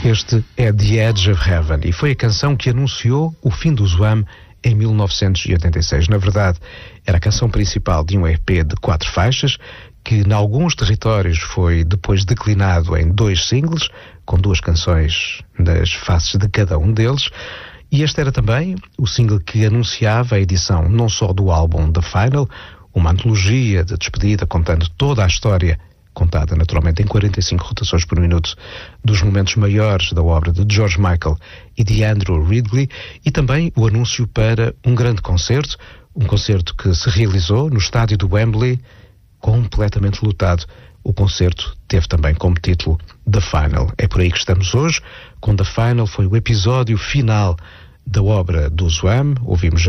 Este é The Edge of Heaven e foi a canção que anunciou o fim do Zoam em 1986. Na verdade, era a canção principal de um EP de 4 faixas que, em alguns territórios, foi depois declinado em 2 singles, com 2 canções das faces de cada um deles. E este era também o single que anunciava a edição não só do álbum The Final, uma antologia de despedida contando toda a história, contada naturalmente em 45 rotações por minuto, dos momentos maiores da obra de George Michael e de Andrew Ridgeley, e também o anúncio para um grande concerto, um concerto que se realizou no estádio do Wembley, completamente lotado. O concerto teve também como título The Final. É por aí que estamos hoje, com The Final. Foi o episódio final da obra do Zoam. Ouvimos